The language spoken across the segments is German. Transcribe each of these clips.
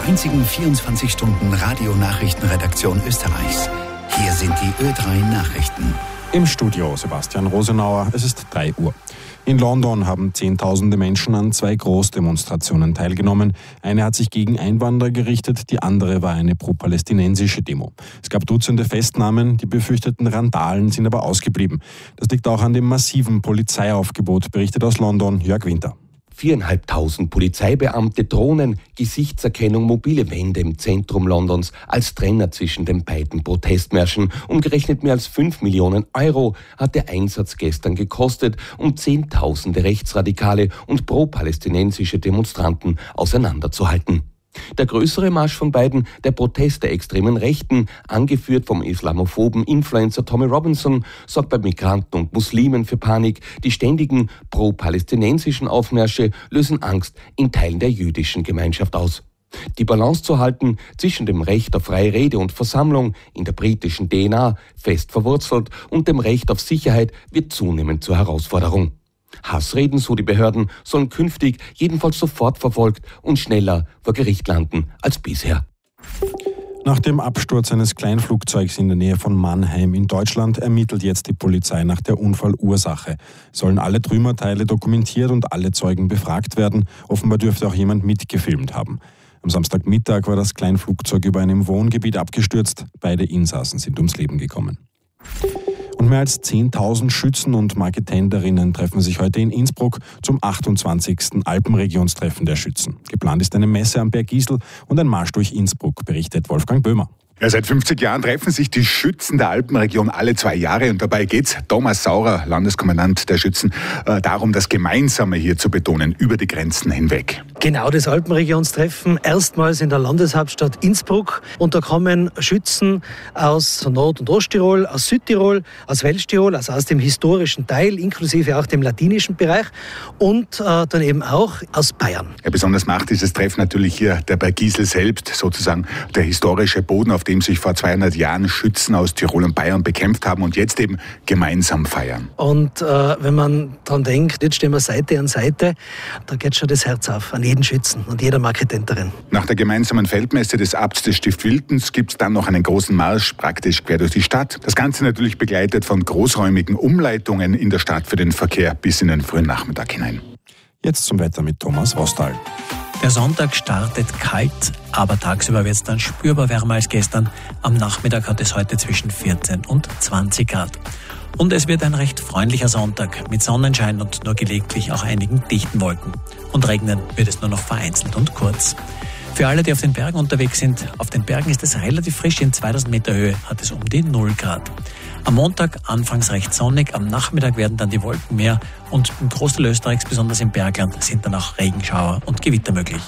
einzigen 24-Stunden-Radio-Nachrichtenredaktion Österreichs. Hier sind die Ö3 Nachrichten. Im Studio Sebastian Rosenauer, es ist 3 Uhr. In London haben Zehntausende Menschen an 2 Großdemonstrationen teilgenommen. Eine hat sich gegen Einwanderer gerichtet, die andere war eine pro-palästinensische Demo. Es gab Dutzende Festnahmen, die befürchteten Randalen sind aber ausgeblieben. Das liegt auch an dem massiven Polizeiaufgebot, berichtet aus London Jörg Winter. 4.500 Polizeibeamte, Drohnen, Gesichtserkennung, mobile Wände im Zentrum Londons als Trenner zwischen den beiden Protestmärschen. Umgerechnet mehr als 5 Millionen Euro hat der Einsatz gestern gekostet, um Zehntausende rechtsradikale und pro-palästinensische Demonstranten auseinanderzuhalten. Der größere Marsch von beiden, der Protest der extremen Rechten, angeführt vom islamophoben Influencer Tommy Robinson, sorgt bei Migranten und Muslimen für Panik. Die ständigen pro-palästinensischen Aufmärsche lösen Angst in Teilen der jüdischen Gemeinschaft aus. Die Balance zu halten zwischen dem Recht auf freie Rede und Versammlung, in der britischen DNA fest verwurzelt, und dem Recht auf Sicherheit wird zunehmend zur Herausforderung. Hassreden, so die Behörden, sollen künftig jedenfalls sofort verfolgt und schneller vor Gericht landen als bisher. Nach dem Absturz eines Kleinflugzeugs in der Nähe von Mannheim in Deutschland ermittelt jetzt die Polizei nach der Unfallursache. Sollen alle Trümmerteile dokumentiert und alle Zeugen befragt werden. Offenbar dürfte auch jemand mitgefilmt haben. Am Samstagmittag war das Kleinflugzeug über einem Wohngebiet abgestürzt. Beide Insassen sind ums Leben gekommen. Und mehr als 10.000 Schützen und Marketenderinnen treffen sich heute in Innsbruck zum 28. Alpenregionstreffen der Schützen. Geplant ist eine Messe am Berg Gisel und ein Marsch durch Innsbruck, berichtet Wolfgang Böhmer. Ja, seit 50 Jahren treffen sich die Schützen der Alpenregion alle 2 Jahre und dabei geht's, Thomas Saurer, Landeskommandant der Schützen, darum, das Gemeinsame hier zu betonen, über die Grenzen hinweg. Genau, das Alpenregionstreffen erstmals in der Landeshauptstadt Innsbruck, und da kommen Schützen aus Nord- und Osttirol, aus Südtirol, aus Welschtirol, also aus dem historischen Teil, inklusive auch dem latinischen Bereich, und dann eben auch aus Bayern. Ja, besonders macht dieses Treffen natürlich hier der Berg Gisel selbst, sozusagen der historische Boden, auf dem sich vor 200 Jahren Schützen aus Tirol und Bayern bekämpft haben und jetzt eben gemeinsam feiern. Und wenn man daran denkt, jetzt stehen wir Seite an Seite, da geht schon das Herz auf an jeden Schützen und jeder Marketenterin. Nach der gemeinsamen Feldmesse des Abts des Stift Wiltens gibt es dann noch einen großen Marsch, praktisch quer durch die Stadt. Das Ganze natürlich begleitet von großräumigen Umleitungen in der Stadt für den Verkehr bis in den frühen Nachmittag hinein. Jetzt zum Wetter mit Thomas Rostal. Der Sonntag startet kalt, aber tagsüber wird es dann spürbar wärmer als gestern. Am Nachmittag hat es heute zwischen 14 und 20 Grad. Und es wird ein recht freundlicher Sonntag mit Sonnenschein und nur gelegentlich auch einigen dichten Wolken. Und regnen wird es nur noch vereinzelt und kurz. Für alle, die auf den Bergen unterwegs sind, auf den Bergen ist es relativ frisch. In 2000 Meter Höhe hat es um die 0 Grad. Am Montag anfangs recht sonnig, am Nachmittag werden dann die Wolken mehr und im Großteil Österreichs, besonders im Bergland, sind dann auch Regenschauer und Gewitter möglich.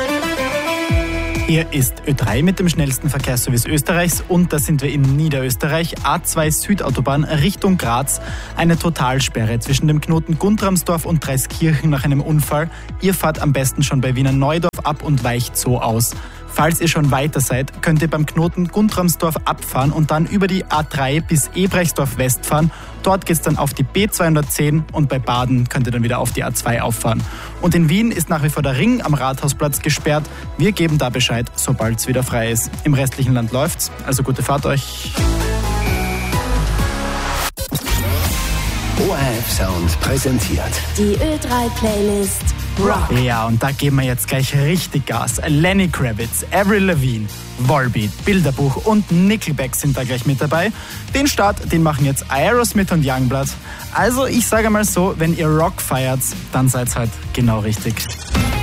Hier ist Ö3 mit dem schnellsten Verkehrsservice Österreichs, und da sind wir in Niederösterreich. A2 Südautobahn Richtung Graz. Eine Totalsperre zwischen dem Knoten Guntramsdorf und Dreiskirchen nach einem Unfall. Ihr fahrt am besten schon bei Wiener Neudorf ab und weicht so aus. Falls ihr schon weiter seid, könnt ihr beim Knoten Guntramsdorf abfahren und dann über die A3 bis Ebrechtsdorf West fahren. Dort geht's dann auf die B210 und bei Baden könnt ihr dann wieder auf die A2 auffahren. Und in Wien ist nach wie vor der Ring am Rathausplatz gesperrt. Wir geben da Bescheid, sobald es wieder frei ist. Im restlichen Land läuft's, also gute Fahrt euch. ORF Sound präsentiert die Ö3-Playlist Rock. Ja, und da geben wir jetzt gleich richtig Gas. Lenny Kravitz, Avril Lavigne, Volbeat, Bilderbuch und Nickelback sind da gleich mit dabei. Den Start, den machen jetzt Aerosmith und Youngblood. Also ich sage mal so, wenn ihr Rock feiert, dann seid's halt genau richtig.